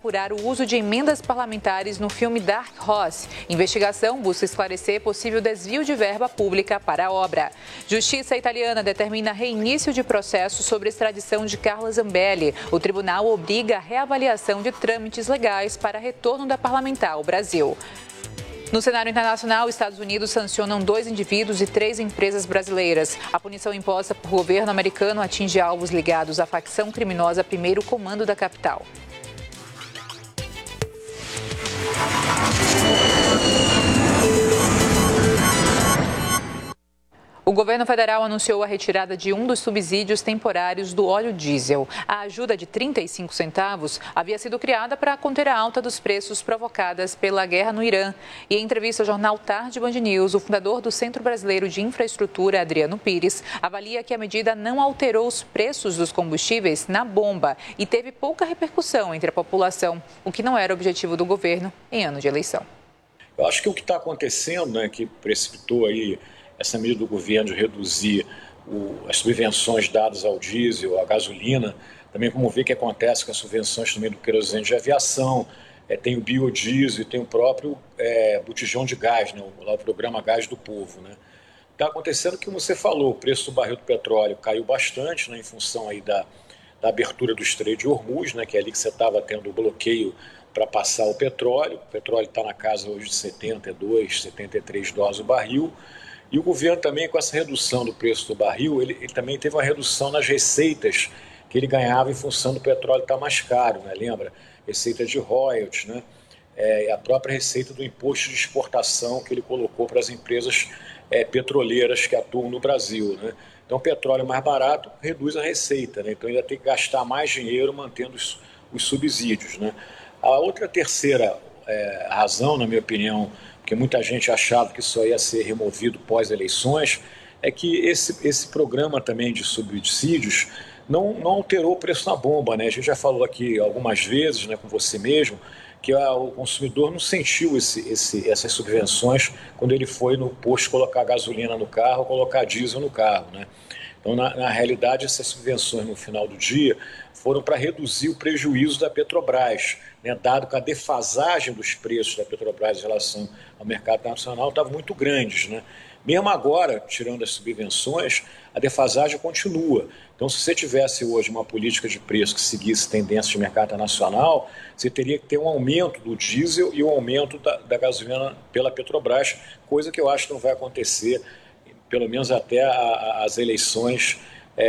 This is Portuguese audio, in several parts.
apurar o uso de emendas parlamentares no filme Dark Horse. Investigação busca esclarecer possível desvio de verba pública para a obra. Justiça italiana determina reinício de processo sobre extradição de Carla Zambelli. O tribunal obriga a reavaliação de trâmites legais para retorno da parlamentar ao Brasil. No cenário internacional, Estados Unidos sancionam 2 indivíduos e 3 empresas brasileiras. A punição imposta por governo americano atinge alvos ligados à facção criminosa Primeiro Comando da capital. O governo federal anunciou a retirada de um dos subsídios temporários do óleo diesel. A ajuda de 35 centavos havia sido criada para conter a alta dos preços provocadas pela guerra no Irã. E em entrevista ao jornal Tarde Band News, o fundador do Centro Brasileiro de Infraestrutura, Adriano Pires, avalia que a medida não alterou os preços dos combustíveis na bomba e teve pouca repercussão entre a população, o que não era objetivo do governo em ano de eleição. Eu acho que o que está acontecendo, que precipitou aí essa medida do governo de reduzir as subvenções dadas ao diesel, à gasolina, também como ver o que acontece com as subvenções também do querosene de aviação, tem o biodiesel e tem o próprio botijão de gás, o programa Gás do Povo. Está acontecendo que, como você falou, o preço do barril do petróleo caiu bastante, em função aí da abertura do Estreito de Hormuz, que é ali que você estava tendo o bloqueio para passar o petróleo está na casa hoje de 72, 73 dólares o barril. E o governo também, com essa redução do preço do barril, ele também teve uma redução nas receitas que ele ganhava em função do petróleo estar mais caro, lembra? Receita de royalties, a própria receita do imposto de exportação que ele colocou para as empresas petroleiras que atuam no Brasil. Então, o petróleo mais barato reduz a receita, então ainda tem que gastar mais dinheiro mantendo os subsídios. A outra terceira razão, na minha opinião, porque muita gente achava que isso ia ser removido pós-eleições, é que esse programa também de subsídios não alterou o preço na bomba. A gente já falou aqui algumas vezes, com você mesmo, que o consumidor não sentiu essas subvenções quando ele foi no posto colocar gasolina no carro, colocar diesel no carro. Então, na realidade, essas subvenções no final do dia foram para reduzir o prejuízo da Petrobras, dado que a defasagem dos preços da Petrobras em relação ao mercado nacional estava muito grandes. Mesmo agora, tirando as subvenções, a defasagem continua. Então, se você tivesse hoje uma política de preço que seguisse tendências de mercado nacional, você teria que ter um aumento do diesel e um aumento da gasolina pela Petrobras, coisa que eu acho que não vai acontecer, pelo menos até as eleições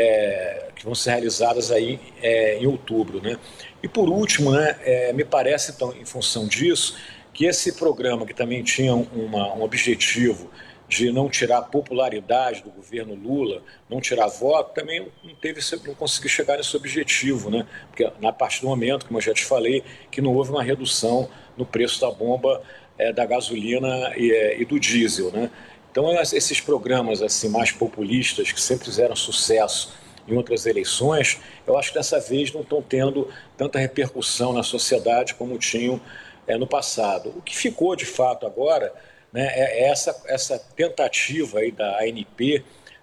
que vão ser realizadas aí em outubro. E por último, me parece, então, em função disso, que esse programa que também tinha um objetivo de não tirar a popularidade do governo Lula, não tirar voto, também não conseguiu chegar nesse objetivo, porque na partir do momento, como eu já te falei, que não houve uma redução no preço da bomba, da gasolina e do diesel. Então, esses programas assim, mais populistas, que sempre fizeram sucesso em outras eleições, eu acho que dessa vez não estão tendo tanta repercussão na sociedade como tinham no passado. O que ficou, de fato, agora é essa tentativa aí da ANP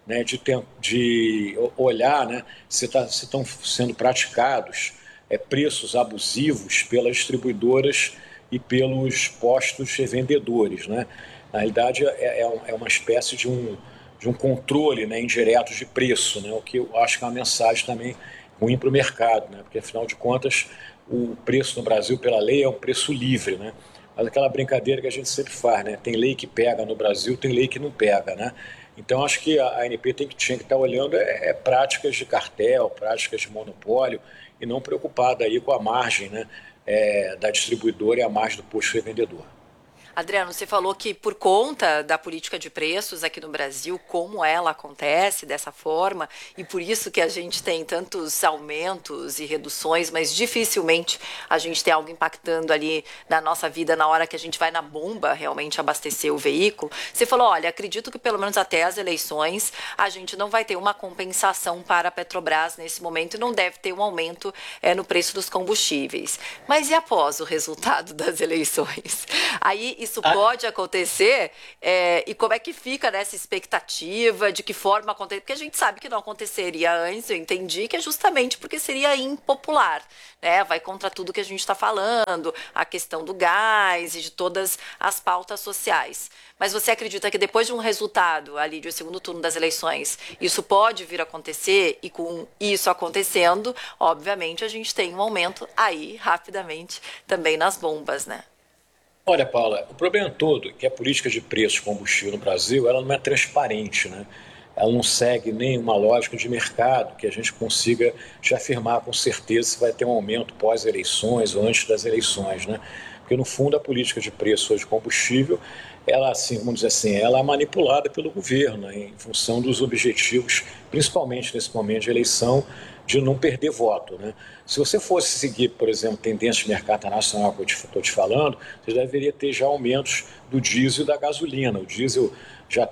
de olhar se estão sendo praticados preços abusivos pelas distribuidoras e pelos postos revendedores. Na realidade, é uma espécie de um controle indireto de preço, o que eu acho que é uma mensagem também ruim para o mercado, porque, afinal de contas, o preço no Brasil, pela lei, é um preço livre. Mas aquela brincadeira que a gente sempre faz, tem lei que pega no Brasil, tem lei que não pega. Então, acho que a ANP tinha que estar olhando práticas de cartel, práticas de monopólio, e não preocupada aí com a margem da distribuidora e a margem do posto revendedor. Adriano, você falou que por conta da política de preços aqui no Brasil, como ela acontece dessa forma, e por isso que a gente tem tantos aumentos e reduções, mas dificilmente a gente tem algo impactando ali na nossa vida na hora que a gente vai na bomba realmente abastecer o veículo. Você falou, olha, acredito que pelo menos até as eleições a gente não vai ter uma compensação para a Petrobras nesse momento e não deve ter um aumento no preço dos combustíveis. Mas e após o resultado das eleições? Aí isso pode acontecer e como é que fica nessa expectativa, de que forma acontecer, porque a gente sabe que não aconteceria antes, eu entendi que é justamente porque seria impopular, né? Vai contra tudo que a gente está falando, a questão do gás e de todas as pautas sociais. Mas você acredita que depois de um resultado ali de segundo turno das eleições, isso pode vir a acontecer e com isso acontecendo, obviamente a gente tem um aumento aí rapidamente também nas bombas, né? Olha, Paula, o problema todo é que a política de preço de combustível no Brasil, ela não é transparente, né? Ela não segue nenhuma lógica de mercado que a gente consiga te afirmar com certeza se vai ter um aumento pós-eleições ou antes das eleições, né? Porque, no fundo, a política de preço de combustível, ela, assim, vamos dizer assim, ela é manipulada pelo governo, né, em função dos objetivos, principalmente nesse momento de eleição, de não perder voto, né? Se você fosse seguir, por exemplo, tendências de mercado internacional que eu estou te falando, você deveria ter já aumentos do diesel e da gasolina. O diesel já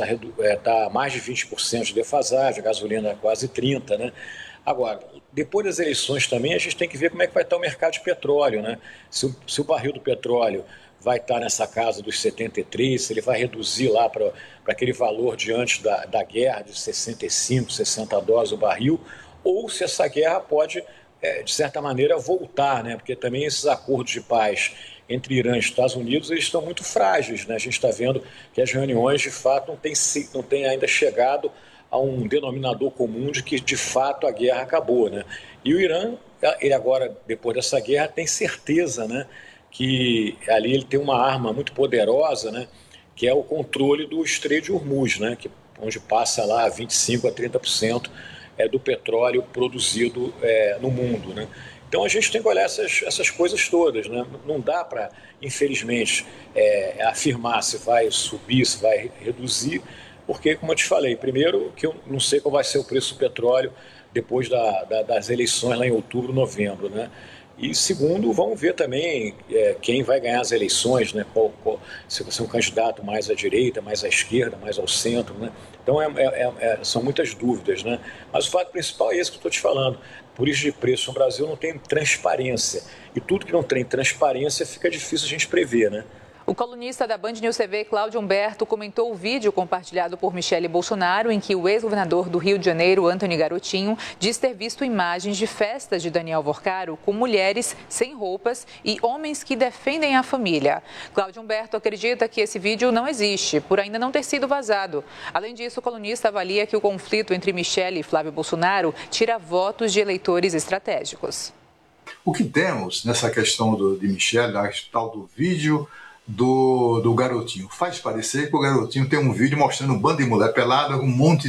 está mais de 20% de defasagem, a gasolina quase 30%, né? Agora, depois das eleições também, a gente tem que ver como é que vai estar o mercado de petróleo, né? Se o barril do petróleo vai estar nessa casa dos 73, se ele vai reduzir lá para aquele valor de antes da guerra, de 65, 60 dólares o barril, ou se essa guerra pode, de certa maneira, voltar, né? Porque também esses acordos de paz entre Irã e Estados Unidos, eles estão muito frágeis, né? A gente está vendo que as reuniões, de fato, não têm ainda chegado a um denominador comum de que, de fato, a guerra acabou, né? E o Irã, ele agora, depois dessa guerra, tem certeza, né, que ali ele tem uma arma muito poderosa, né, que é o controle do Estreito de Hormuz, né, onde passa lá 25% a 30% do petróleo produzido no mundo, né? Então a gente tem que olhar essas coisas todas, né? Não dá para, infelizmente, afirmar se vai subir, se vai reduzir, porque, como eu te falei, primeiro que eu não sei qual vai ser o preço do petróleo depois das eleições lá em outubro, novembro, né? E segundo, vamos ver também quem vai ganhar as eleições, né? Se você é um candidato mais à direita, mais à esquerda, mais ao centro, né? Então são muitas dúvidas, né? Mas o fato principal é esse que eu estou te falando. Política de preço no Brasil não tem transparência. E tudo que não tem transparência fica difícil a gente prever, né? O colunista da Band News TV, Cláudio Humberto, comentou o vídeo compartilhado por Michele Bolsonaro em que o ex-governador do Rio de Janeiro, Antony Garotinho, diz ter visto imagens de festas de Daniel Worcaro com mulheres sem roupas e homens que defendem a família. Cláudio Humberto acredita que esse vídeo não existe, por ainda não ter sido vazado. Além disso, o colunista avalia que o conflito entre Michele e Flávio Bolsonaro tira votos de eleitores estratégicos. O que temos nessa questão de Michele, a tal do vídeo do garotinho, faz parecer que o garotinho tem um vídeo mostrando um bando de mulher pelada, um monte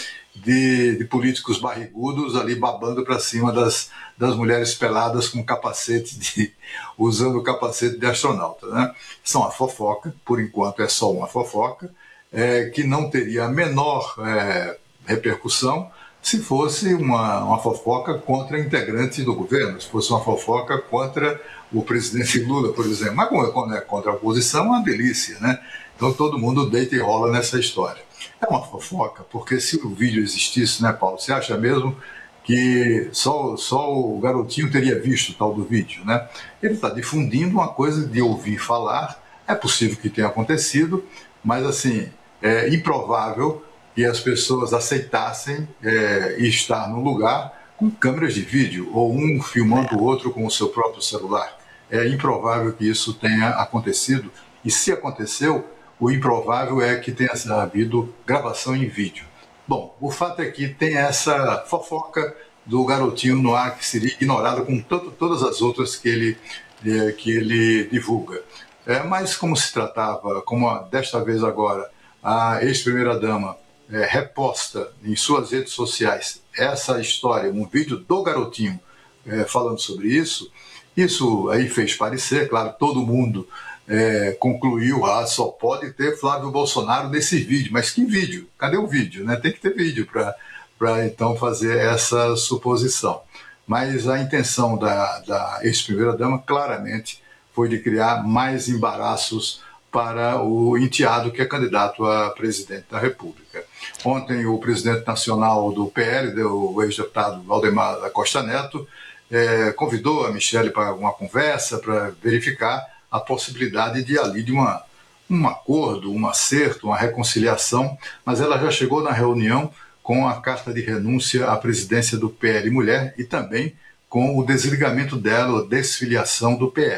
de políticos barrigudos ali babando para cima das mulheres peladas com capacete usando o capacete de astronauta, né? São uma fofoca, por enquanto é só uma fofoca, que não teria a menor repercussão se fosse uma fofoca contra integrantes do governo, se fosse uma fofoca contra o presidente Lula, por exemplo. Mas quando é contra a oposição, é uma delícia, né? Então todo mundo deita e rola nessa história. É uma fofoca, porque se o vídeo existisse, né, Paulo? Você acha mesmo que só o garotinho teria visto o tal do vídeo, né? Ele está difundindo uma coisa de ouvir falar, é possível que tenha acontecido, mas assim, é improvável que as pessoas aceitassem estar num lugar com câmeras de vídeo, ou um filmando o outro com o seu próprio celular. É improvável que isso tenha acontecido, e se aconteceu, o improvável é que tenha havido gravação em vídeo. Bom, o fato é que tem essa fofoca do garotinho no ar que seria ignorada com todas as outras que ele divulga. Mas como se tratava, desta vez agora, a ex-primeira-dama reposta em suas redes sociais essa história, um vídeo do garotinho falando sobre isso aí fez parecer, claro, todo mundo concluiu, só pode ter Flávio Bolsonaro nesse vídeo. Mas que vídeo? Cadê o vídeo? Né? Tem que ter vídeo para então fazer essa suposição. Mas a intenção da ex-primeira-dama claramente foi de criar mais embaraços para o enteado que é candidato a presidente da República. Ontem o presidente nacional do PL, o ex-deputado Valdemar da Costa Neto, convidou a Michele para uma conversa, para verificar a possibilidade de ali de um acordo, um acerto, uma reconciliação, mas ela já chegou na reunião com a carta de renúncia à presidência do PL Mulher e também com o desligamento dela, a desfiliação do PL.